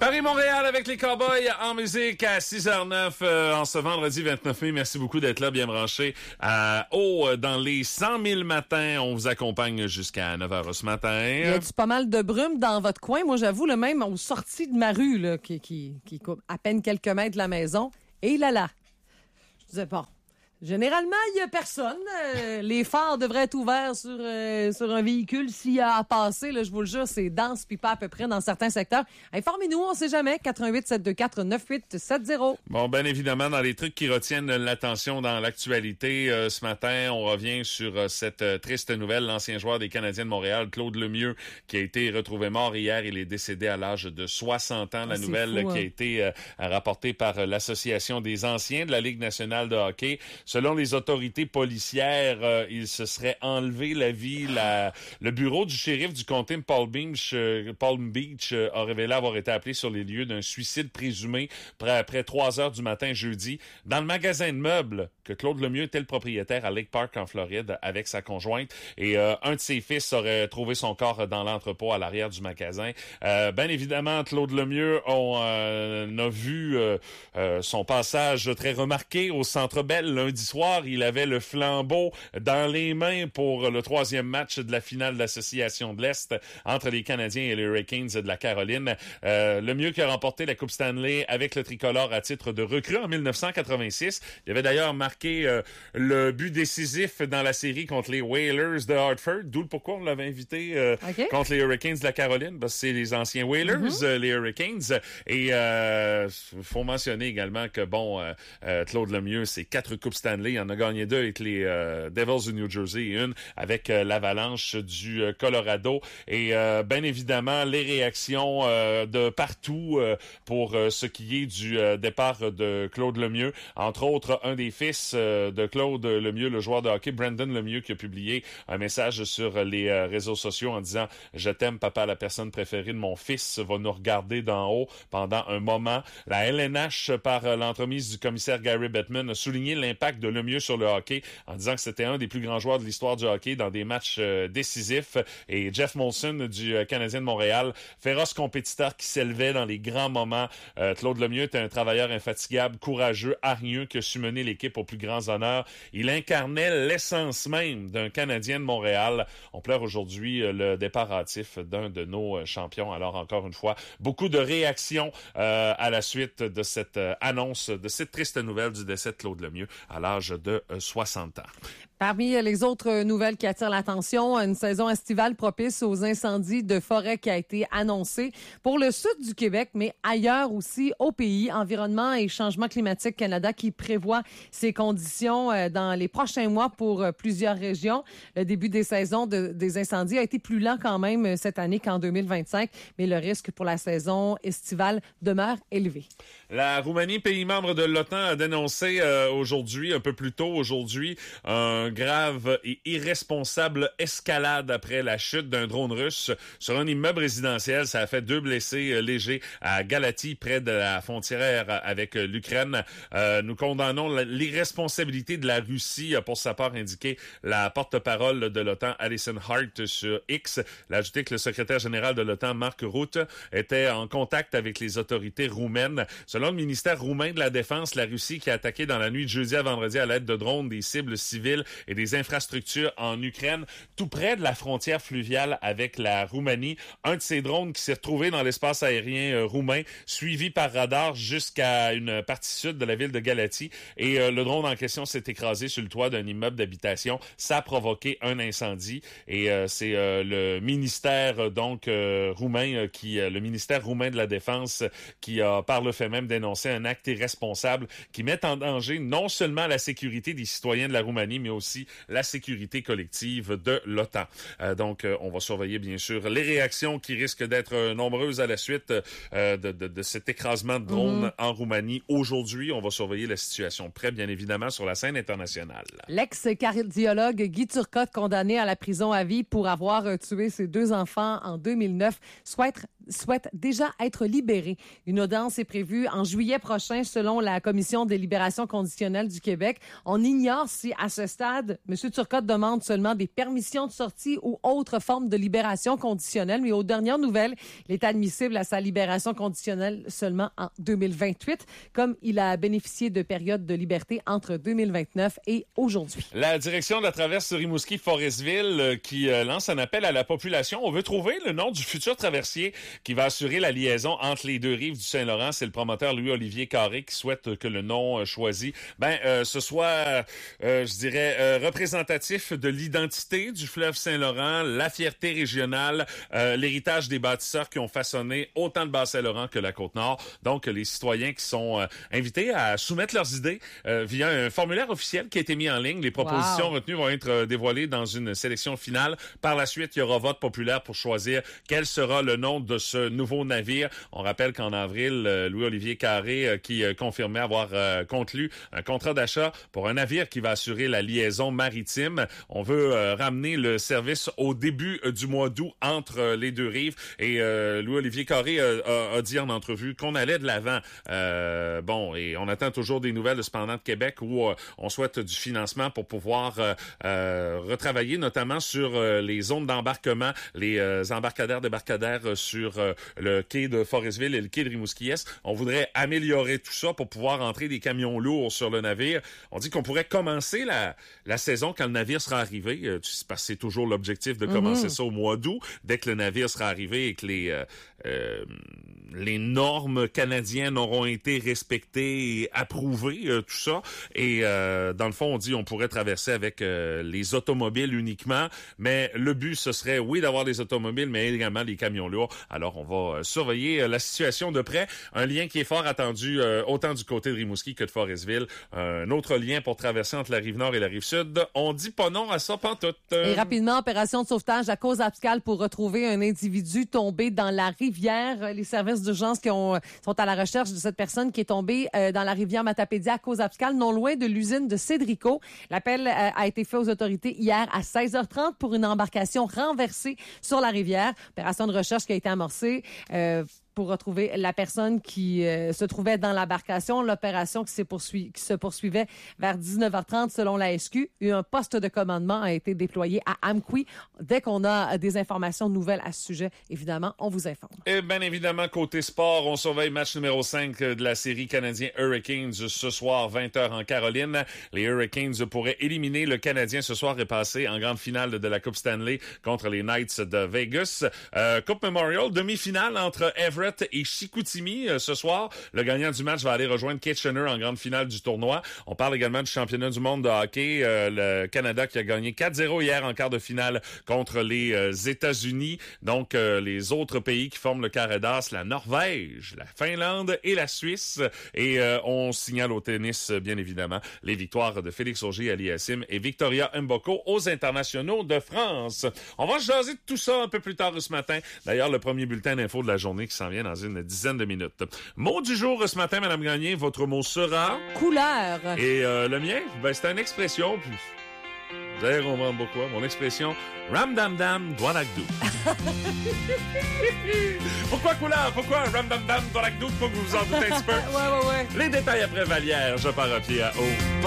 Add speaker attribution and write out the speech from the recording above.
Speaker 1: Paris-Montréal avec les Cowboys en musique à 6h09 en ce vendredi 29 mai. Merci beaucoup d'être là, bien branché. Dans les 100 000 matins, on vous accompagne jusqu'à 9h ce matin.
Speaker 2: Il y a pas mal de brume dans votre coin. Moi, j'avoue, le même aux sorties de ma rue, là, qui coupe à peine quelques mètres de la maison. Et là. Je disais, bon, généralement, il y a personne. Les phares devraient être ouverts sur un véhicule s'il y a à passer. Là, je vous le jure, c'est dense puis pas à peu près dans certains secteurs. Informez-nous, on sait jamais. 88-724-9870.
Speaker 1: Bon, bien évidemment, dans les trucs qui retiennent l'attention dans l'actualité, ce matin, on revient sur cette triste nouvelle. L'ancien joueur des Canadiens de Montréal, Claude Lemieux, qui a été retrouvé mort hier. Il est décédé à l'âge de 60 ans. La nouvelle
Speaker 2: fou,
Speaker 1: qui a été rapportée par l'Association des anciens de la Ligue nationale de hockey. Selon les autorités policières, il se serait enlevé la vie. Le bureau du shérif du comté de Palm Beach a révélé avoir été appelé sur les lieux d'un suicide présumé après 3 heures du matin jeudi dans le magasin de meubles que Claude Lemieux était le propriétaire à Lake Park en Floride avec sa conjointe. Et un de ses fils aurait trouvé son corps dans l'entrepôt à l'arrière du magasin. Bien évidemment, Claude Lemieux, on a vu son passage très remarqué au Centre Bell lundi soir. Il avait le flambeau dans les mains pour le 3e match de la finale de l'Association de l'Est entre les Canadiens et les Hurricanes de la Caroline. Lemieux qui a remporté la Coupe Stanley avec le tricolore à titre de recrue en 1986. Il avait d'ailleurs marqué le but décisif dans la série contre les Whalers de Hartford, d'où pourquoi on l'avait invité contre les Hurricanes de la Caroline, parce que c'est les anciens Whalers, les Hurricanes. Et faut mentionner également que Claude Lemieux, c'est 4 Coupes Stanley. Il en a gagné 2 avec les Devils de New Jersey et 1 avec l'Avalanche du Colorado. Et bien évidemment, les réactions de partout pour ce qui est du départ de Claude Lemieux. Entre autres, un des fils de Claude Lemieux, le joueur de hockey, Brandon Lemieux, qui a publié un message sur les réseaux sociaux en disant « Je t'aime, papa, la personne préférée de mon fils va nous regarder d'en haut pendant un moment. » La LNH, par l'entremise du commissaire Gary Bettman, a souligné l'impact de Lemieux sur le hockey en disant que c'était un des plus grands joueurs de l'histoire du hockey dans des matchs décisifs. Et Jeff Molson du Canadien de Montréal, féroce compétiteur qui s'élevait dans les grands moments. Claude Lemieux était un travailleur infatigable, courageux, hargneux, qui a su mener l'équipe aux plus grands honneurs. Il incarnait l'essence même d'un Canadien de Montréal. On pleure aujourd'hui le départ hâtif d'un de nos champions. Alors encore une fois, beaucoup de réactions à la suite de cette annonce, de cette triste nouvelle du décès de Claude Lemieux à l'âge de 60 ans.
Speaker 2: Parmi les autres nouvelles qui attirent l'attention, une saison estivale propice aux incendies de forêt qui a été annoncée pour le sud du Québec, mais ailleurs aussi au pays. Environnement et Changement climatique Canada qui prévoit ces conditions dans les prochains mois pour plusieurs régions. Le début des saisons des incendies a été plus lent quand même cette année qu'en 2025, mais le risque pour la saison estivale demeure élevé.
Speaker 1: La Roumanie, pays membre de l'OTAN, a dénoncé aujourd'hui, un peu plus tôt aujourd'hui, un grave et irresponsable escalade après la chute d'un drone russe sur un immeuble résidentiel. Ça a fait 2 blessés légers à Galatie, près de la frontière avec l'Ukraine. Nous condamnons l'irresponsabilité de la Russie, pour sa part indiqué la porte-parole de l'OTAN, Alison Hart, sur X. Elle a ajouté que le secrétaire général de l'OTAN, Mark Rutte, était en contact avec les autorités roumaines. Selon le ministère roumain de la Défense, la Russie qui a attaqué dans la nuit de jeudi à vendredi à l'aide de drones des cibles civiles et des infrastructures en Ukraine, tout près de la frontière fluviale avec la Roumanie. Un de ces drones qui s'est retrouvé dans l'espace aérien roumain, suivi par radar jusqu'à une partie sud de la ville de Galatie. Et le drone en question s'est écrasé sur le toit d'un immeuble d'habitation. Ça a provoqué un incendie. Et c'est le ministère roumain, le ministère roumain de la Défense, qui a par le fait même dénoncé un acte irresponsable qui met en danger non seulement la sécurité des citoyens de la Roumanie, mais aussi la sécurité collective de l'OTAN. On va surveiller bien sûr les réactions qui risquent d'être nombreuses à la suite de cet écrasement de drone en Roumanie. Aujourd'hui, on va surveiller la situation près, bien évidemment, sur la scène internationale.
Speaker 2: L'ex-cardiologue Guy Turcotte, condamné à la prison à vie pour avoir tué ses 2 enfants en 2009, souhaite souhaitent déjà être libérés. Une audience est prévue en juillet prochain selon la Commission des libérations conditionnelles du Québec. On ignore si, à ce stade, M. Turcotte demande seulement des permissions de sortie ou autre forme de libération conditionnelle. Mais aux dernières nouvelles, il est admissible à sa libération conditionnelle seulement en 2028, comme il a bénéficié de périodes de liberté entre 2029 et aujourd'hui.
Speaker 1: La direction de la traverse Rimouski-Forestville qui lance un appel à la population. On veut trouver le nom du futur traversier qui va assurer la liaison entre les deux rives du Saint-Laurent. C'est le promoteur Louis-Olivier Carré qui souhaite que le nom choisi ce soit, je dirais, représentatif de l'identité du fleuve Saint-Laurent, la fierté régionale, l'héritage des bâtisseurs qui ont façonné autant de Bas-Saint-Laurent que la Côte-Nord. Donc, les citoyens qui sont invités à soumettre leurs idées via un formulaire officiel qui a été mis en ligne. Les propositions retenues vont être dévoilées dans une sélection finale. Par la suite, il y aura vote populaire pour choisir quel sera le nom de ce nouveau navire. On rappelle qu'en avril, Louis-Olivier Carré qui confirmait avoir conclu un contrat d'achat pour un navire qui va assurer la liaison maritime. On veut ramener le service au début du mois d'août entre les deux rives. Et Louis-Olivier Carré a dit en entrevue qu'on allait de l'avant. Et on attend toujours des nouvelles cependant de Québec où on souhaite du financement pour pouvoir retravailler notamment sur les zones d'embarquement, les embarcadères-débarcadères sur le quai de Forestville et le quai de Rimouski-Est. On voudrait améliorer tout ça pour pouvoir entrer des camions lourds sur le navire. On dit qu'on pourrait commencer la saison quand le navire sera arrivé. Parce que c'est toujours l'objectif de commencer ça au mois d'août, dès que le navire sera arrivé et que les normes canadiennes auront été respectées et approuvées, tout ça. Et dans le fond, on dit on pourrait traverser avec les automobiles uniquement, mais le but, ce serait, oui, d'avoir des automobiles, mais également les camions lourds. Alors, on va surveiller la situation de près. Un lien qui est fort attendu autant du côté de Rimouski que de Forestville. Un autre lien pour traverser entre la Rive-Nord et la Rive-Sud. On dit pas non à ça pantoute.
Speaker 2: Et rapidement, opération de sauvetage à Cause-Abscal pour retrouver un individu tombé dans la rivière. Les services d'urgence sont à la recherche de cette personne qui est tombée dans la rivière Matapédia à Cause-Abscal, non loin de l'usine de Cédrico. L'appel a été fait aux autorités hier à 16h30 pour une embarcation renversée sur la rivière. Opération de recherche qui a été amorcée pour retrouver la personne qui se trouvait dans l'embarcation. L'opération qui se poursuivait vers 19h30 selon la SQ. Un poste de commandement a été déployé à Amqui. Dès qu'on a des informations nouvelles à ce sujet, évidemment, on vous informe.
Speaker 1: Et bien évidemment, côté sport, on surveille match numéro 5 de la série canadien Hurricanes ce soir, 20h en Caroline. Les Hurricanes pourraient éliminer le Canadien ce soir et passer en grande finale de la Coupe Stanley contre les Knights de Vegas. Coupe Memorial, demi-finale entre Everett et Chicoutimi ce soir. Le gagnant du match va aller rejoindre Kitchener en grande finale du tournoi. On parle également du championnat du monde de hockey. Le Canada qui a gagné 4-0 hier en quart de finale contre les États-Unis. Donc, les autres pays qui forment le carré d'as, la Norvège, la Finlande et la Suisse. Et on signale au tennis, bien évidemment, les victoires de Félix Auger-Aliassime et Victoria Mboko aux internationaux de France. On va jaser de tout ça un peu plus tard ce matin. D'ailleurs, le premier bulletin d'info de la journée qui s'en vient dans une dizaine de minutes. Mot du jour ce matin, Madame Gagné, votre mot sera...
Speaker 2: Couleur.
Speaker 1: Et le mien, c'est une expression, puis vous allez comprendre pourquoi. Mon expression, Ram-dam-dam, douanagdou. Pourquoi couleur? Pourquoi Ram-dam-dam, douanagdou? Faut que vous vous en doutez un petit peu.
Speaker 2: Ouais.
Speaker 1: Les détails après Vallière, je pars à pied à eau.